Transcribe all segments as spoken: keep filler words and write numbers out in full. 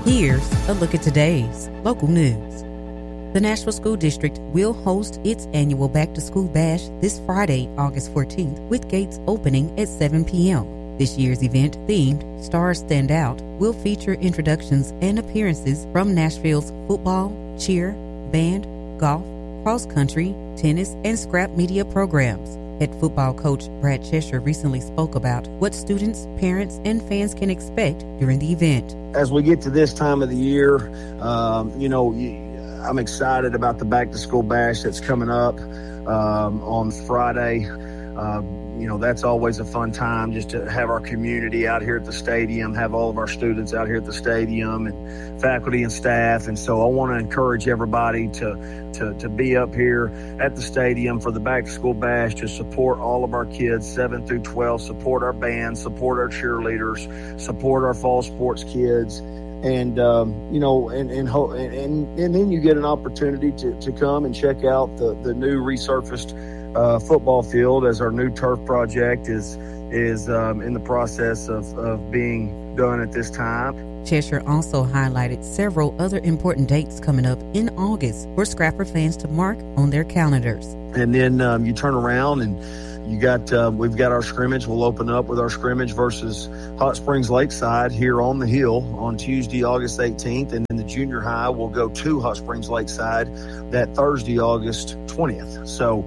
Here's a look at today's local news. The Nashville School District will host its annual Back to School Bash this Friday, August fourteenth, with gates opening at seven p.m. This year's event, themed Stars Stand Out, will feature introductions and appearances from Nashville's football, cheer, band, golf, cross country, tennis, and scrap media programs. Head football coach Brad Cheshire recently spoke about what students, parents, and fans can expect during the event. As we get to this time of the year, um, you know, I'm excited about the Back to School Bash that's coming up um, on Friday. Uh, you know, that's always a fun time just to have our community out here at the stadium, have all of our students out here at the stadium and faculty and staff. And so I want to encourage everybody to, to, to be up here at the stadium for the Back to School Bash to support all of our kids, seven through twelve, support our band, support our cheerleaders, support our fall sports kids. And, um, you know, and, and, and, and then you get an opportunity to, to come and check out the, the new resurfaced uh, football field as our new turf project is is um, in the process of, of being done at this time. Cheshire also highlighted several other important dates coming up in August for Scrapper fans to mark on their calendars. And then um, you turn around and You got, uh, we've got our scrimmage. We'll open up with our scrimmage versus Hot Springs Lakeside here on the Hill on Tuesday, August eighteenth. And then the junior high will go to Hot Springs Lakeside that Thursday, August twentieth. So,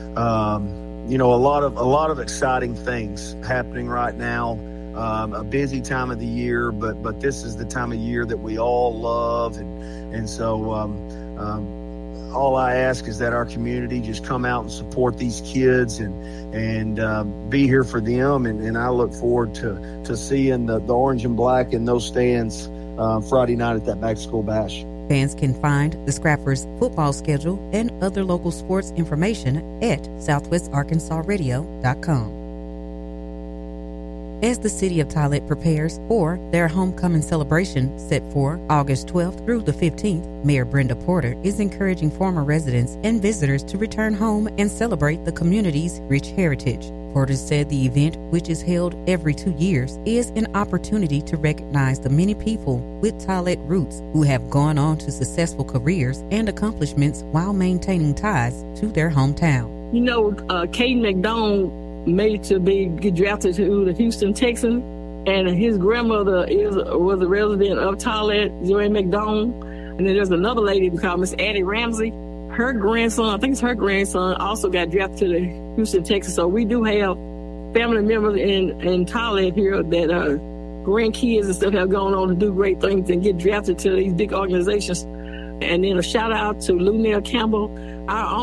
um, you know, a lot of, a lot of exciting things happening right now. Um, a busy time of the year, but, but this is the time of year that we all love. And, and so, um, um, all I ask is that our community just come out and support these kids and and uh, be here for them. And, and I look forward to to seeing the, the orange and black in those stands uh, Friday night at that Back to School Bash. Fans can find the Scrappers football schedule and other local sports information at southwest arkansas radio dot com. As the city of Tillett prepares for their homecoming celebration set for August twelfth through the fifteenth, Mayor Brenda Porter is encouraging former residents and visitors to return home and celebrate the community's rich heritage. Porter said the event, which is held every two years, is an opportunity to recognize the many people with Tillett roots who have gone on to successful careers and accomplishments while maintaining ties to their hometown. You know, uh, Caden McDonald made to be get drafted to the Houston Texans, and his grandmother is was a resident of Tillett, Joanne McDonald. And then there's another lady called Miss Addie Ramsey. Her grandson, I think it's her grandson, also got drafted to the Houston Texans. So we do have family members in in Tillett here that are grandkids and stuff have gone on to do great things and get drafted to these big organizations. And then a shout out to Lunell Campbell, our